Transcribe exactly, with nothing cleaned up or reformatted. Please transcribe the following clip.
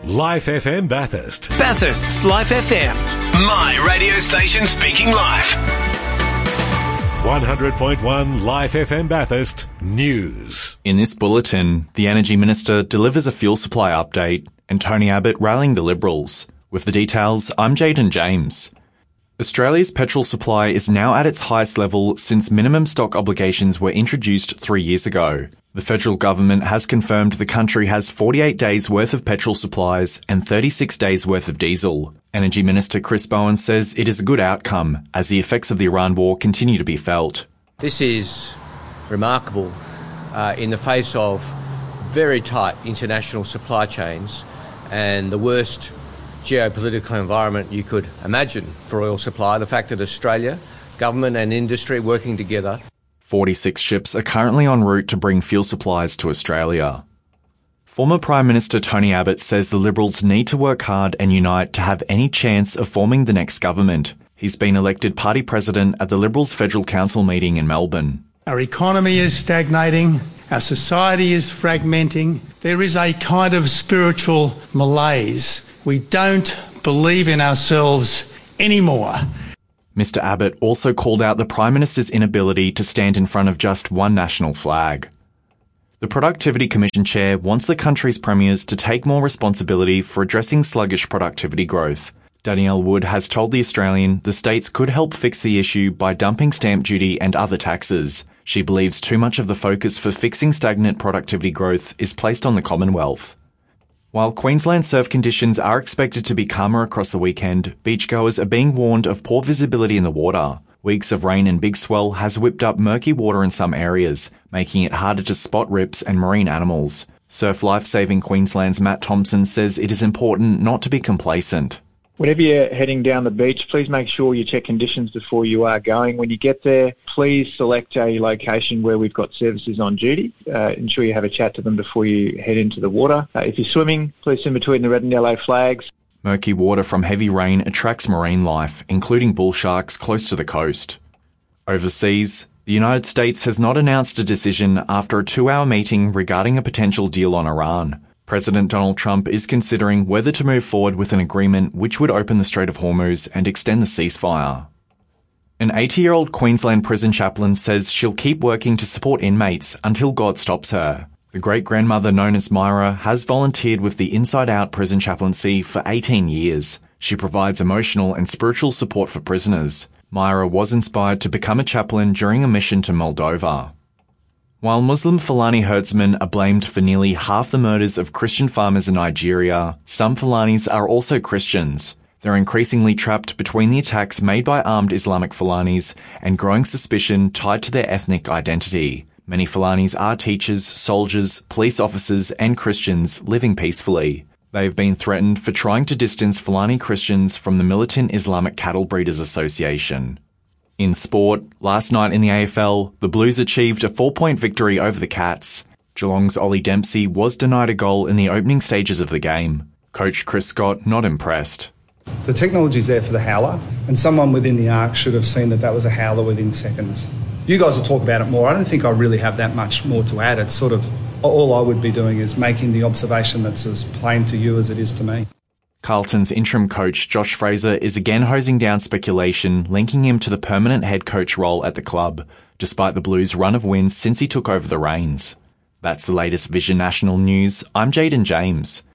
Life F M Bathurst. Bathurst's Life F M. My radio station speaking live. one hundred point one Life F M Bathurst News. In this bulletin, the Energy Minister delivers a fuel supply update and Tony Abbott rallying the Liberals. With the details, I'm Jaden James. Australia's petrol supply is now at its highest level since minimum stock obligations were introduced three years ago. The federal government has confirmed the country has forty-eight days worth of petrol supplies and thirty-six days worth of diesel. Energy Minister Chris Bowen says it is a good outcome as the effects of the Iran war continue to be felt. This is remarkable uh, in the face of very tight international supply chains and the worst geopolitical environment you could imagine for oil supply. The fact that Australia, government and industry working together. forty-six ships are currently en route to bring fuel supplies to Australia. Former Prime Minister Tony Abbott says the Liberals need to work hard and unite to have any chance of forming the next government. He's been elected party president at the Liberals Federal Council meeting in Melbourne. Our economy is stagnating. Our society is fragmenting. There is a kind of spiritual malaise. We don't believe in ourselves anymore. Mister Abbott also called out the Prime Minister's inability to stand in front of just one national flag. The Productivity Commission chair wants the country's premiers to take more responsibility for addressing sluggish productivity growth. Danielle Wood has told The Australian the states could help fix the issue by dumping stamp duty and other taxes. She believes too much of the focus for fixing stagnant productivity growth is placed on the Commonwealth. While Queensland surf conditions are expected to be calmer across the weekend, beachgoers are being warned of poor visibility in the water. Weeks of rain and big swell has whipped up murky water in some areas, making it harder to spot rips and marine animals. Surf Lifesaving Queensland's Matt Thompson says it is important not to be complacent. Whenever you're heading down the beach, please make sure you check conditions before you are going. When you get there, please select a location where we've got services on duty. Uh, ensure you have a chat to them before you head into the water. Uh, if you're swimming, please swim between the red and yellow flags. Murky water from heavy rain attracts marine life, including bull sharks close to the coast. Overseas, the United States has not announced a decision after a two-hour meeting regarding a potential deal on Iran. President Donald Trump is considering whether to move forward with an agreement which would open the Strait of Hormuz and extend the ceasefire. An eighty-year-old Queensland prison chaplain says she'll keep working to support inmates until God stops her. The great-grandmother known as Myra has volunteered with the Inside Out prison chaplaincy for eighteen years. She provides emotional and spiritual support for prisoners. Myra was inspired to become a chaplain during a mission to Moldova. While Muslim Fulani herdsmen are blamed for nearly half the murders of Christian farmers in Nigeria, some Fulanis are also Christians. They're increasingly trapped between the attacks made by armed Islamic Fulanis and growing suspicion tied to their ethnic identity. Many Fulanis are teachers, soldiers, police officers and Christians living peacefully. They've been threatened for trying to distance Fulani Christians from the militant Islamic Cattle Breeders Association. In sport, last night in the A F L, the Blues achieved a four-point victory over the Cats. Geelong's Ollie Dempsey was denied a goal in the opening stages of the game. Coach Chris Scott not impressed. The technology's there for the howler, and someone within the arc should have seen that that was a howler within seconds. You guys will talk about it more. I don't think I really have that much more to add. It's sort of all I would be doing is making the observation that's as plain to you as it is to me. Carlton's interim coach Josh Fraser is again hosing down speculation linking him to the permanent head coach role at the club, despite the Blues' run of wins since he took over the reins. That's the latest Vision National News. I'm Jaden James.